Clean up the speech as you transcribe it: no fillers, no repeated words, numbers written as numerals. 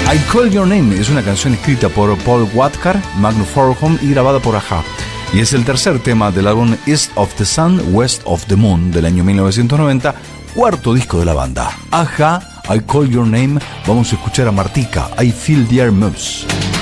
I Call Your Name es una canción escrita por Paul Watkar, Magnus Forhom y grabada por A.H.A. Y es el tercer tema del álbum East of the Sun, West of the Moon del año 1990, cuarto disco de la banda. A.H.A., I Call Your Name. Vamos a escuchar a Martika, I Feel the Air Moves.